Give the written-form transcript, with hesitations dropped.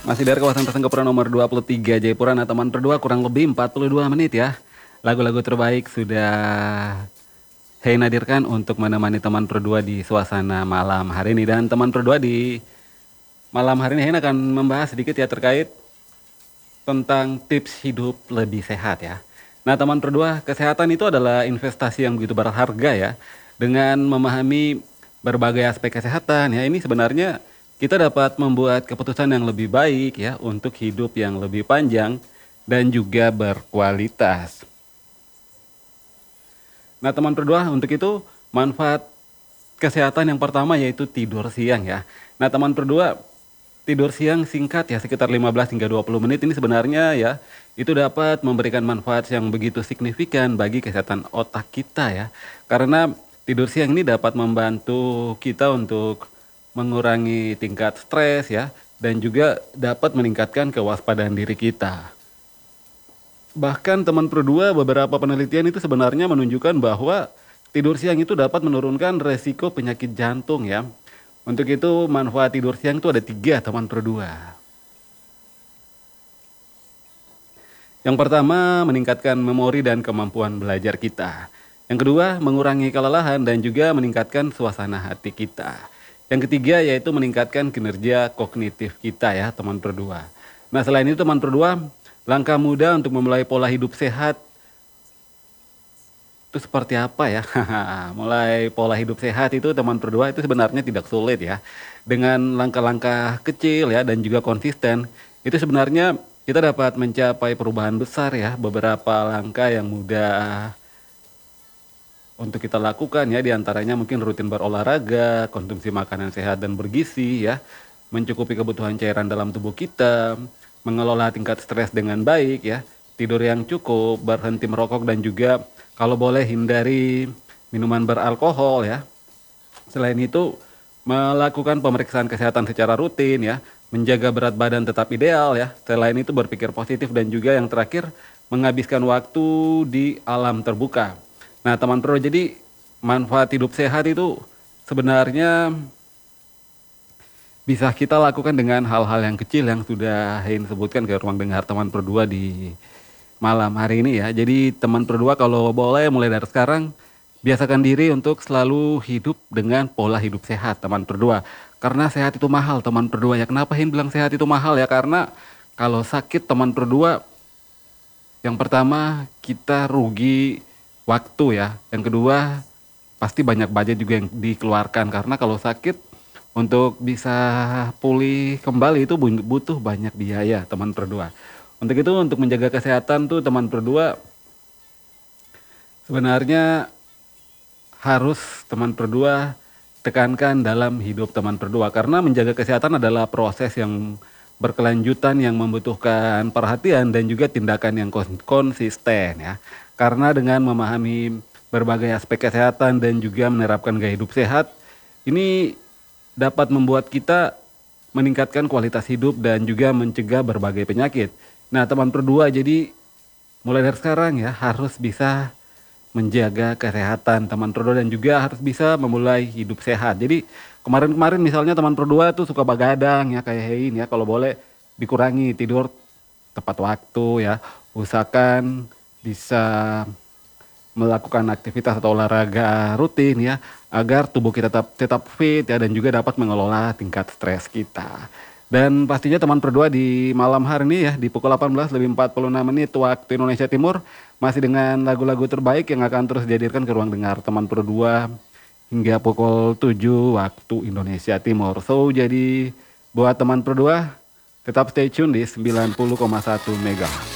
Masih dari kawasan Persengkepuran nomor 23 Jayapura. Nah teman berdua kurang lebih 42 menit ya. Lagu-lagu terbaik sudah saya hadirkan untuk menemani teman berdua di suasana malam hari ini. Dan teman berdua di malam hari ini saya akan membahas sedikit ya terkait tentang tips hidup lebih sehat ya. Nah teman berdua, kesehatan itu adalah investasi yang begitu berharga ya. Dengan memahami berbagai aspek kesehatan ya, ini sebenarnya kita dapat membuat keputusan yang lebih baik ya untuk hidup yang lebih panjang dan juga berkualitas. Nah teman berdua, untuk itu manfaat kesehatan yang pertama yaitu tidur siang ya. Nah teman berdua, tidur siang singkat ya sekitar 15 hingga 20 menit ini sebenarnya ya itu dapat memberikan manfaat yang begitu signifikan bagi kesehatan otak kita ya. Karena tidur siang ini dapat membantu kita untuk mengurangi tingkat stres ya dan juga dapat meningkatkan kewaspadaan diri kita. Bahkan teman berdua, beberapa penelitian itu sebenarnya menunjukkan bahwa tidur siang itu dapat menurunkan resiko penyakit jantung ya. Untuk itu manfaat tidur siang itu ada 3 teman berdua. Yang pertama meningkatkan memori dan kemampuan belajar kita. Yang kedua mengurangi kelelahan dan juga meningkatkan suasana hati kita. Yang ketiga yaitu meningkatkan kinerja kognitif kita ya teman berdua. Nah selain itu teman berdua, langkah mudah untuk memulai pola hidup sehat itu seperti apa ya? Mulai pola hidup sehat itu teman berdua itu sebenarnya tidak sulit ya. Dengan langkah-langkah kecil ya dan juga konsisten, itu sebenarnya kita dapat mencapai perubahan besar ya. Beberapa langkah yang mudah untuk kita lakukan ya, diantaranya mungkin rutin berolahraga, konsumsi makanan sehat dan bergizi ya, mencukupi kebutuhan cairan dalam tubuh kita, mengelola tingkat stres dengan baik ya, tidur yang cukup, berhenti merokok dan juga kalau boleh hindari minuman beralkohol ya. Selain itu melakukan pemeriksaan kesehatan secara rutin ya, menjaga berat badan tetap ideal ya. Selain itu berpikir positif dan juga yang terakhir menghabiskan waktu di alam terbuka. Nah teman pro, jadi manfaat hidup sehat itu sebenarnya bisa kita lakukan dengan hal-hal yang kecil yang sudah Hein sebutkan ke ruang dengar teman berdua di malam hari ini ya. Jadi teman berdua kalau boleh mulai dari sekarang biasakan diri untuk selalu hidup dengan pola hidup sehat teman berdua. Karena sehat itu mahal teman berdua ya. Kenapa Hein bilang sehat itu mahal ya? Karena kalau sakit teman berdua, yang pertama kita rugi waktu ya. Yang kedua pasti banyak budget juga yang dikeluarkan. Karena kalau sakit untuk bisa pulih kembali itu butuh banyak biaya teman berdua. Untuk itu untuk menjaga kesehatan tuh teman berdua sebenarnya harus teman berdua tekankan dalam hidup teman berdua. Karena menjaga kesehatan adalah proses yang berkelanjutan yang membutuhkan perhatian dan juga tindakan yang konsisten ya. Karena dengan memahami berbagai aspek kesehatan dan juga menerapkan gaya hidup sehat, ini dapat membuat kita meningkatkan kualitas hidup dan juga mencegah berbagai penyakit. Nah teman berdua, jadi mulai dari sekarang ya harus bisa menjaga kesehatan teman berdua dan juga harus bisa memulai hidup sehat. Jadi kemarin-kemarin misalnya teman berdua tuh suka begadang ya kayak Hein ya, kalau boleh dikurangi tidur tepat waktu ya. Usahakan bisa melakukan aktivitas atau olahraga rutin ya agar tubuh kita tetap fit ya dan juga dapat mengelola tingkat stres kita. Dan pastinya teman berdua di malam hari ini ya di pukul 18 lebih 46 menit waktu Indonesia Timur masih dengan lagu-lagu terbaik yang akan terus dihadirkan ke ruang dengar teman berdua hingga pukul 7 waktu Indonesia Timur. So jadi buat teman berdua tetap stay tune di 90,1 MHz.